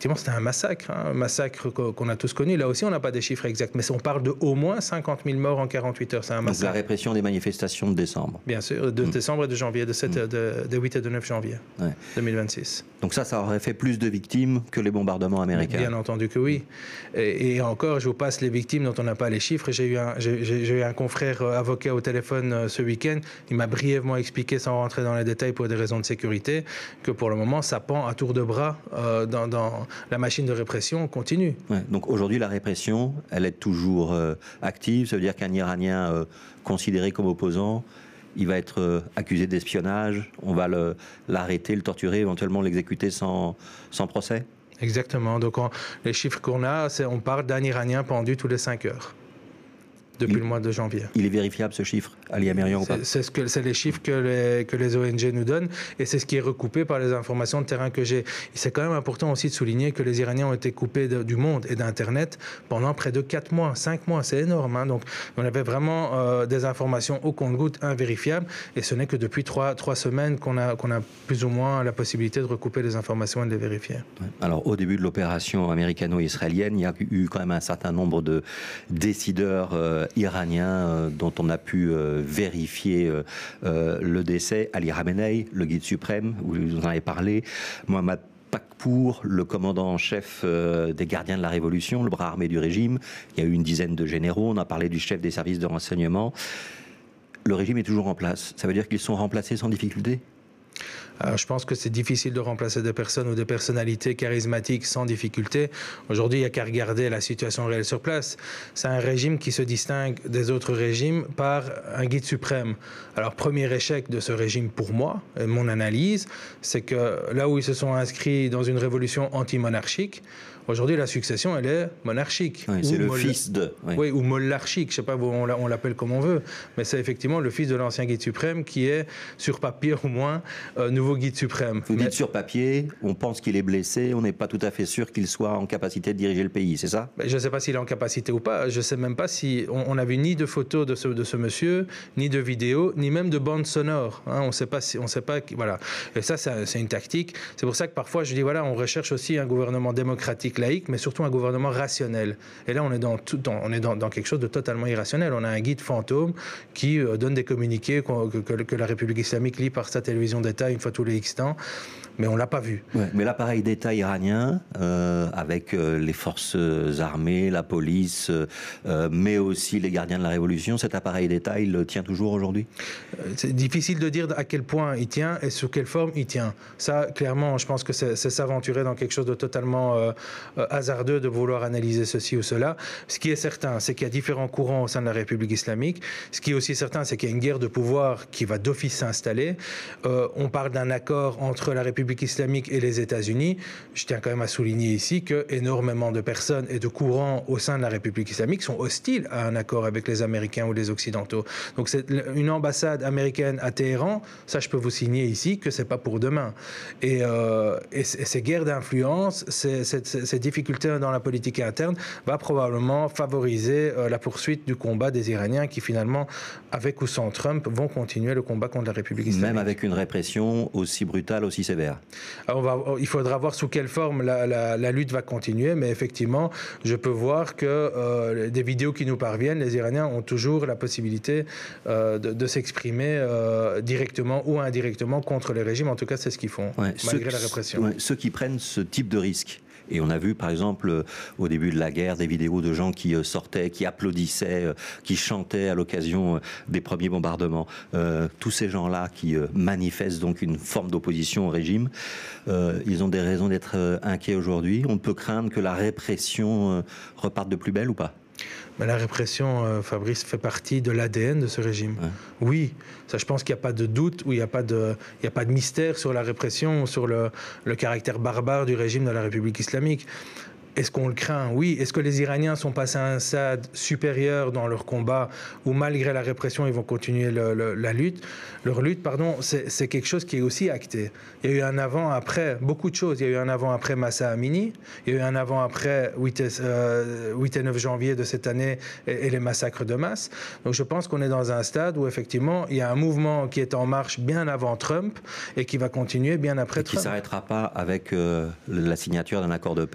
effectivement, c'était un massacre qu'on a tous connu. Là aussi, on n'a pas des chiffres exacts, mais on parle de au moins 50 000 morts en 48 heures. C'est un massacre. Donc la répression des manifestations de décembre. Bien sûr, de décembre et de janvier, de 8 et de 9 janvier 2026. Donc ça aurait fait plus de victimes que les bombardements américains. Bien entendu que oui. Et encore, je vous passe les victimes dont on n'a pas les chiffres. J'ai eu un confrère avocat au téléphone ce week-end. Il m'a brièvement expliqué, sans rentrer dans les détails pour des raisons de sécurité, que pour le moment, ça pend à tour de bras dans la machine de répression continue. Ouais, donc aujourd'hui, la répression, elle est toujours active. Ça veut dire qu'un Iranien considéré comme opposant, il va être accusé d'espionnage, on va l'arrêter, le torturer, éventuellement l'exécuter sans procès. Exactement. Donc les chiffres qu'on a, on parle d'un Iranien pendu tous les 5 heures. Depuis le mois de janvier. Il est vérifiable ce chiffre, Ali Amirian, ou pas? C'est les chiffres que les ONG nous donnent et c'est ce qui est recoupé par les informations de terrain que j'ai. C'est quand même important aussi de souligner que les Iraniens ont été coupés du monde et d'Internet pendant près de 4 mois, 5 mois. C'est énorme. Hein. Donc on avait vraiment des informations au compte-gouttes invérifiables et ce n'est que depuis 3 semaines qu'on a plus ou moins la possibilité de recouper les informations et de les vérifier. Alors au début de l'opération américano-israélienne, il y a eu quand même un certain nombre de décideurs iranien dont on a pu vérifier le décès. Ali Khamenei, le guide suprême, vous en avez parlé. Mohammad Pakpour, le commandant en chef des gardiens de la Révolution, le bras armé du régime. Il y a eu une dizaine de généraux. On a parlé du chef des services de renseignement. Le régime est toujours en place. Ça veut dire qu'ils sont remplacés sans difficulté ? Je pense que c'est difficile de remplacer des personnes ou des personnalités charismatiques sans difficulté. Aujourd'hui, il n'y a qu'à regarder la situation réelle sur place. C'est un régime qui se distingue des autres régimes par un guide suprême. Alors, premier échec de ce régime pour moi, et mon analyse, c'est que là où ils se sont inscrits dans une révolution anti-monarchique, aujourd'hui, la succession, elle est monarchique. Oui, c'est le fils de... Oui, ou molarchique, je ne sais pas, on l'appelle comme on veut, mais c'est effectivement le fils de l'ancien guide suprême qui est, sur papier au moins, nouveau guide suprême. Vous dites sur papier, on pense qu'il est blessé, on n'est pas tout à fait sûr qu'il soit en capacité de diriger le pays, c'est ça? Je ne sais pas s'il est en capacité ou pas, je ne sais même pas si... On n'a vu ni de photos de ce monsieur, ni de vidéos, ni même de bande sonore. Hein, on ne sait pas voilà. Et ça, c'est une tactique. C'est pour ça que parfois, je dis, voilà, on recherche aussi un gouvernement démocratique laïque, mais surtout un gouvernement rationnel. Et là, on est dans quelque chose de totalement irrationnel. On a un guide fantôme qui donne des communiqués que la République islamique lit par sa télévision d'État une fois tous les X temps, mais on ne l'a pas vu. Ouais, mais l'appareil d'État iranien, avec les forces armées, la police, mais aussi les gardiens de la Révolution, cet appareil d'État, il tient toujours aujourd'hui? C'est difficile de dire à quel point il tient et sous quelle forme il tient. Ça, clairement, je pense que c'est s'aventurer dans quelque chose de totalement hasardeux de vouloir analyser ceci ou cela. Ce qui est certain, c'est qu'il y a différents courants au sein de la République islamique. Ce qui est aussi certain, c'est qu'il y a une guerre de pouvoir qui va d'office s'installer. On parle d'un accord entre la République islamique et les États-Unis. Je tiens quand même à souligner ici que énormément de personnes et de courants au sein de la République islamique sont hostiles à un accord avec les Américains ou les Occidentaux. Donc c'est une ambassade américaine à Téhéran, ça je peux vous signer ici que c'est pas pour demain. Et ces guerres d'influence, ces difficultés dans la politique interne va probablement favoriser la poursuite du combat des Iraniens qui finalement, avec ou sans Trump, vont continuer le combat contre la République islamique. Même avec une répression aussi brutale, aussi sévère. Alors il faudra voir sous quelle forme la lutte va continuer, mais effectivement, je peux voir que des vidéos qui nous parviennent, les Iraniens ont toujours la possibilité de s'exprimer directement ou indirectement contre les régimes. En tout cas, c'est ce qu'ils font, malgré la répression. Ceux qui prennent ce type de risque. Et on a vu, par exemple, au début de la guerre, des vidéos de gens qui sortaient, qui applaudissaient, qui chantaient à l'occasion des premiers bombardements. Tous ces gens-là qui manifestent donc une forme d'opposition au régime, ils ont des raisons d'être inquiets aujourd'hui. On peut craindre que la répression reparte de plus belle ou pas? Mais la répression, Fabrice, fait partie de l'ADN de ce régime. Ouais. Oui, ça, je pense qu'il n'y a pas de doute, ou il n'y a pas de mystère sur la répression, sur le caractère barbare du régime de la République islamique. Est-ce qu'on le craint? Oui. Est-ce que les Iraniens sont passés à un stade supérieur dans leur combat où, malgré la répression, ils vont continuer leur lutte? C'est quelque chose qui est aussi acté. Il y a eu un avant-après, beaucoup de choses. Il y a eu un avant-après Mahsa Amini, il y a eu un avant-après 8 et 9 janvier de cette année et les massacres de masse. Donc je pense qu'on est dans un stade où, effectivement, il y a un mouvement qui est en marche bien avant Trump et qui va continuer bien après Trump. Qui ne s'arrêtera pas avec la signature d'un accord de paix.